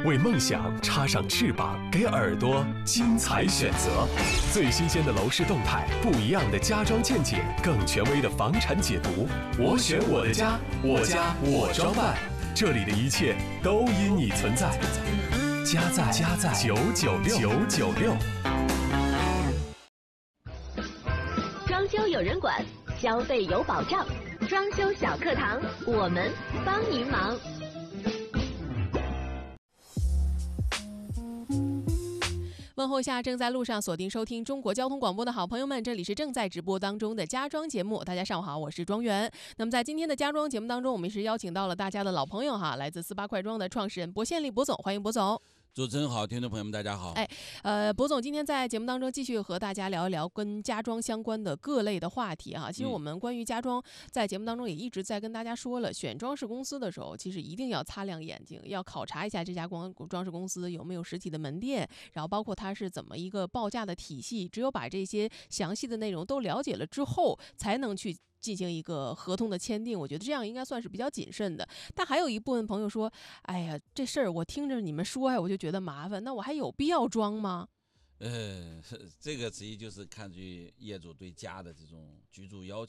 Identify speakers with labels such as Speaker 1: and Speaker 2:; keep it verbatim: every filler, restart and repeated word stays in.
Speaker 1: 为梦想插上翅膀，给耳朵精彩选择。最新鲜的楼市动态，不一样的家装见解，更权威的房产解读。我选我的家，我家我装扮，这里的一切都因你存在。家在家在九九六九九六。
Speaker 2: 装修有人管，消费有保障。装修小课堂，我们帮您忙。
Speaker 3: 问候下正在路上锁定收听中国交通广播的好朋友们，这里是正在直播当中的家装节目。大家上午好，我是庄园。那么在今天的家装节目当中，我们是邀请到了大家的老朋友哈，来自四八快装的创始人薄宪利薄总，欢迎薄总。
Speaker 4: 主持人好，听众朋友们大家好。
Speaker 3: 哎，呃，薄总今天在节目当中继续和大家聊一聊跟家装相关的各类的话题哈。其实我们关于家装在节目当中也一直在跟大家说了，选装饰公司的时候，其实一定要擦亮眼睛，要考察一下这家光装饰公司有没有实体的门店，然后包括它是怎么一个报价的体系。只有把这些详细的内容都了解了之后，才能去进行一个合同的签订，我觉得这样应该算是比较谨慎的。但还有一部分朋友说，哎呀，这事儿我听着你们说呀，我就觉得麻烦，那我还有必要装吗？
Speaker 4: 呃，这个实际就是看据业主对家的这种居住要求